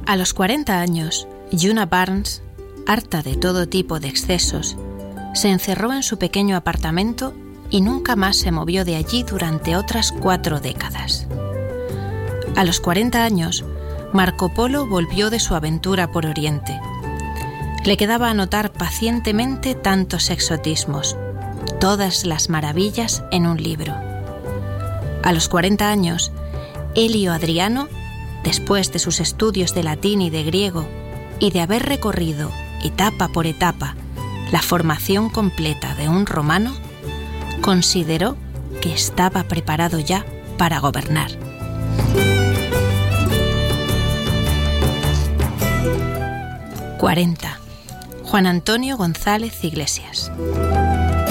A los 40 años, Juna Barnes, harta de todo tipo de excesos, se encerró en su pequeño apartamento y nunca más se movió de allí durante otras 4 décadas. A los 40 años, Marco Polo volvió de su aventura por Oriente. Le quedaba anotar pacientemente tantos exotismos, todas las maravillas en un libro. A los 40 años, Elio Adriano, después de sus estudios de latín y de griego y de haber recorrido, etapa por etapa, la formación completa de un romano, consideró que estaba preparado ya para gobernar. ¡40! Juan Antonio González Iglesias.